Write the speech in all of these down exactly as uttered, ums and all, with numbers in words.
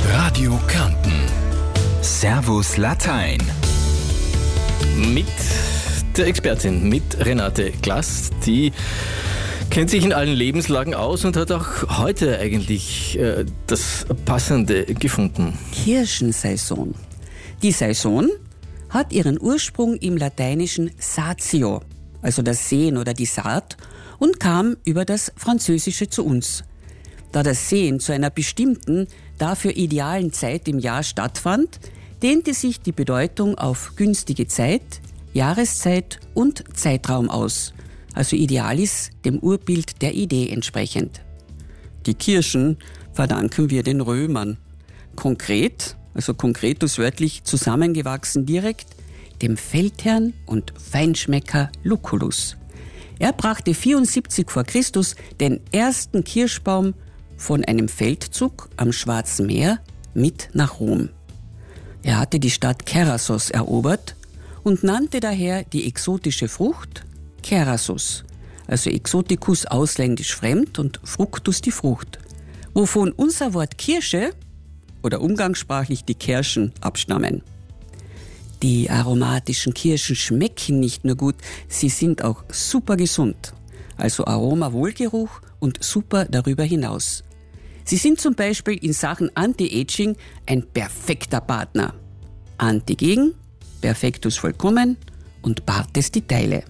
Radio Kärnten. Servus Latein. Mit der Expertin, mit Renate Glass, die kennt sich in allen Lebenslagen aus und hat auch heute eigentlich äh, das Passende gefunden. Kirschensaison. Die Saison hat ihren Ursprung im lateinischen satio, also das Sehen oder die Saat, und kam über das Französische zu uns. Da das Sehen zu einer bestimmten, dafür idealen Zeit im Jahr stattfand, dehnte sich die Bedeutung auf günstige Zeit, Jahreszeit und Zeitraum aus, also Idealis dem Urbild der Idee entsprechend. Die Kirschen verdanken wir den Römern. Konkret, also concretus wörtlich zusammengewachsen direkt, dem Feldherrn und Feinschmecker Lucullus. Er brachte vierundsiebzig vor Christus den ersten Kirschbaum von einem Feldzug am Schwarzen Meer mit nach Rom. Er hatte die Stadt Cherassos erobert und nannte daher die exotische Frucht Cherassus, also Exoticus ausländisch fremd und Fructus die Frucht, wovon unser Wort Kirsche oder umgangssprachlich die Kirschen abstammen. Die aromatischen Kirschen schmecken nicht nur gut, sie sind auch super gesund, also Aroma Wohlgeruch und super darüber hinaus. Sie sind zum Beispiel in Sachen Anti-Aging ein perfekter Partner. Anti-Gegen, Perfektus vollkommen und Partes die Teile.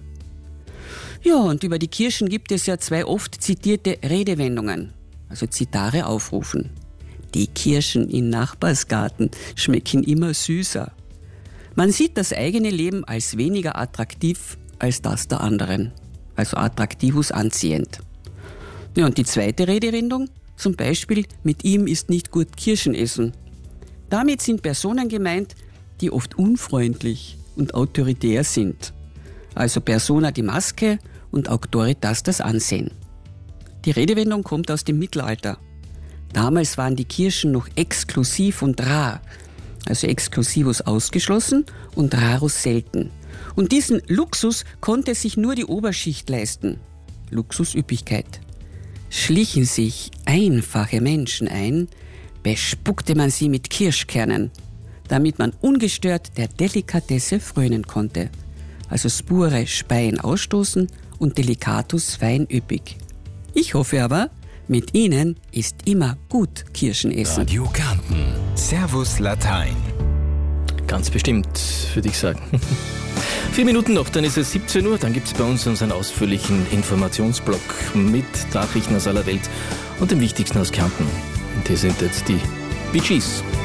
Ja, und über die Kirschen gibt es ja zwei oft zitierte Redewendungen, also Zitare aufrufen. Die Kirschen im Nachbarsgarten schmecken immer süßer. Man sieht das eigene Leben als weniger attraktiv als das der anderen, also attraktivus anziehend. Ja, und die zweite Redewendung, zum Beispiel, mit ihm ist nicht gut Kirschen essen. Damit sind Personen gemeint, die oft unfreundlich und autoritär sind. Also persona die Maske und auctoritas das Ansehen. Die Redewendung kommt aus dem Mittelalter. Damals waren die Kirschen noch exklusiv und rar, also exclusivus ausgeschlossen und rarus selten. Und diesen Luxus konnte sich nur die Oberschicht leisten. Luxusüppigkeit. Schlichen sich einfache Menschen ein, bespuckte man sie mit Kirschkernen, damit man ungestört der Delikatesse frönen konnte. Also Spure Speien ausstoßen und Delicatus fein üppig. Ich hoffe aber, mit Ihnen ist immer gut Kirschen essen. Radio Kärnten. Servus Latein. Ganz bestimmt, würde ich sagen. Vier Minuten noch, dann ist es siebzehn Uhr, dann gibt es bei uns unseren ausführlichen Informationsblock mit Nachrichten aus aller Welt und dem Wichtigsten aus Kärnten. Und hier sind jetzt die Bee Gees.